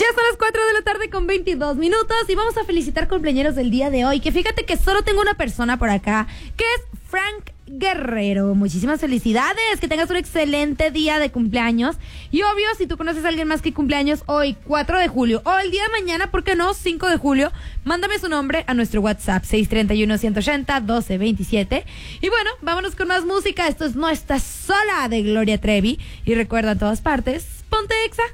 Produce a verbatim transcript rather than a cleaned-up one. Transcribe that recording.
Ya son las cuatro de la tarde con veintidós minutos y vamos a felicitar cumpleañeros del día de hoy. Que fíjate que solo tengo una persona por acá, que es Frank Guerrero. Muchísimas felicidades, que tengas un excelente día de cumpleaños. Y obvio, si tú conoces a alguien más que cumpleaños hoy, cuatro de julio, o el día de mañana, ¿por qué no? cinco de julio, mándame su nombre a nuestro WhatsApp, seis tres uno, uno ocho cero, uno dos dos siete. Y bueno, vámonos con más música. Esto es No Estás Sola de Gloria Trevi. Y recuerda, en todas partes, ponte Exa.